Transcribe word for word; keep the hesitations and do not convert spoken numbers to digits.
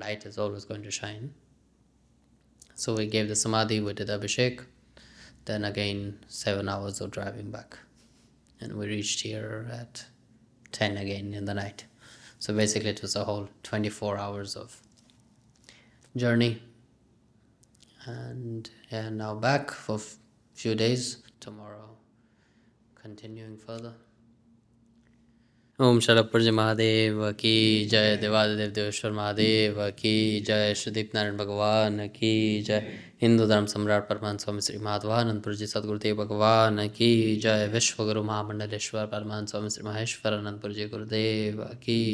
light is always going to shine. So we gave the samadhi, we did Abhishek, then again seven hours of driving back. And we reached here at ten again in the night. So basically it was a whole twenty-four hours of journey. And yeah, now back for a few days. Tomorrow continuing further. ओम शरपुरज महादेव की जय, देवादिदेव देवेश्वर महादेव की जय, श्रीदीप नारायण भगवान की जय, हिंदू धर्म सम्राट परमानंद स्वामी श्री माधवानंदपुर जी सदगुरुदेव भगवान की जय, विश्व गुरु महामंडलेश्वर परमानंद स्वामी श्री महेश्वर आनंदपुर जी गुरुदेव की